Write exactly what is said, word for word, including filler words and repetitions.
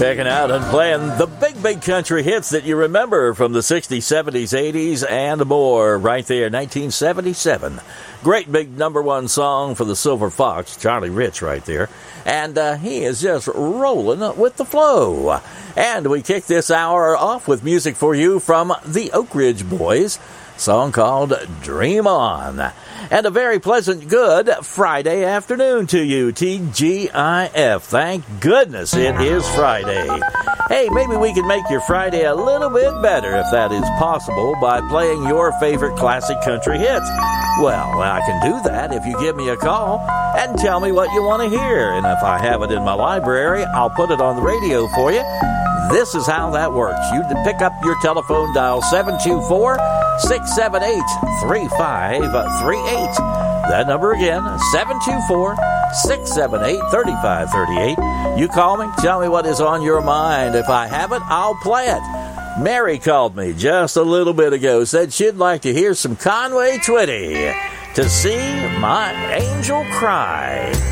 Picking out and playing the big, big country hits that you remember from the sixties, seventies, eighties, and more. Right there, nineteen seventy-seven. Great big number one song for the Silver Fox, Charlie Rich right there. And uh, he is just rolling with the flow. And we kick this hour off with music for you from the Oak Ridge Boys. Song called Dream On. And a very pleasant, good Friday afternoon to you, T G I F. Thank goodness it is Friday. Hey, maybe we can make your Friday a little bit better, if that is possible, by playing your favorite classic country hits. Well, I can do that if you give me a call and tell me what you want to hear. And if I have it in my library, I'll put it on the radio for you. This is how that works. You pick up your telephone, dial seven two four, six seven eight, three five three eight. That number again, seven two four, six seven eight, three five three eight. You call me, tell me what is on your mind. If I have it, I'll play it. Mary called me just a little bit ago, said she'd like to hear some Conway Twitty to see my angel cry.